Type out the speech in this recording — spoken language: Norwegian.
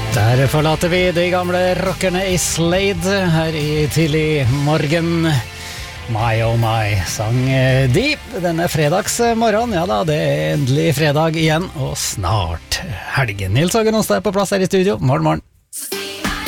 Der forlater vi de gamle rockerne i Slade her i tidlig morgen. My oh my, sang de denne fredagsmorgen. Ja da, det endelig fredag igjen, og snart helgen. Nils Hagen Onsdag på plass her i studio. Morgen, morgen.